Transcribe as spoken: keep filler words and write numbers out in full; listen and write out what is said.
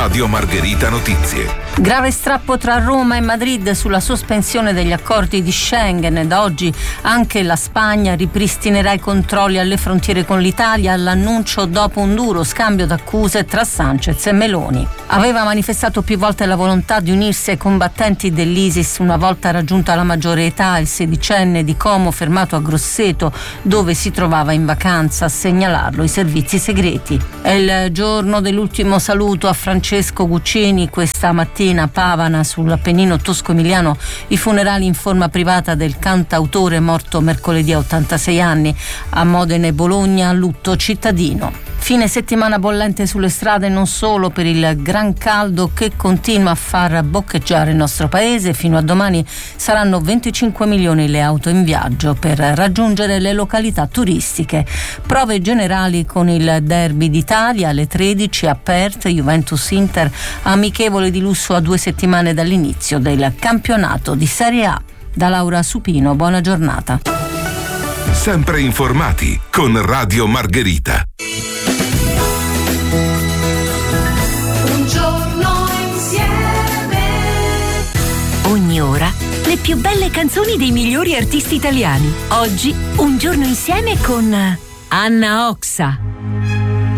Radio Margherita Notizie. Grave strappo tra Roma e Madrid sulla sospensione degli accordi di Schengen. Da oggi anche la Spagna ripristinerà i controlli alle frontiere con l'Italia, l'annuncio dopo un duro scambio d'accuse tra Sanchez e Meloni. Aveva manifestato più volte la volontà di unirsi ai combattenti dell'ISIS una volta raggiunta la maggiore età. Il sedicenne di Como, fermato a Grosseto dove si trovava in vacanza, a segnalarlo i servizi segreti. È il giorno dell'ultimo saluto a Francesco Guccini. Questa mattina a Pavana, sull'Appennino tosco-emiliano, i funerali in forma privata del cantautore morto mercoledì a ottantasei anni. A Modena e Bologna lutto cittadino. Fine settimana bollente sulle strade, non solo per il gran caldo che continua a far boccheggiare il nostro paese. Fino a domani saranno venticinque milioni le auto in viaggio per raggiungere le località turistiche. Prove generali con il derby d'Italia alle tredici a Perth, Juventus-Inter, amichevole di lusso a due settimane dall'inizio del campionato di Serie A. Da Laura Supino, buona giornata. Sempre informati con Radio Margherita. Un giorno insieme. Ogni ora le più belle canzoni dei migliori artisti italiani. Oggi Un giorno insieme con Anna Oxa.